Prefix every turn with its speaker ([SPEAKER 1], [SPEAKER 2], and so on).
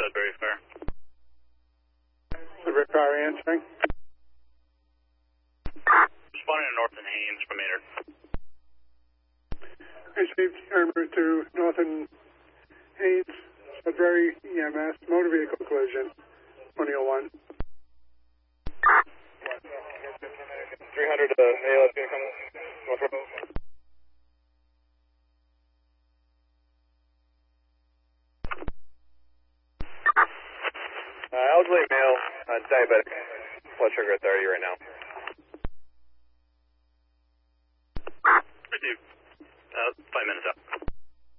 [SPEAKER 1] Sudbury Fire.
[SPEAKER 2] Sudbury Fire answering.
[SPEAKER 1] Responding to North and Haynes from Maynard.
[SPEAKER 2] Received armor to North and Haynes, Sudbury EMS, motor vehicle collision, 2001.
[SPEAKER 3] 300 ALS going to come north. Elderly male, diabetic, blood sugar at 30 right now.
[SPEAKER 1] Received. 5 minutes out.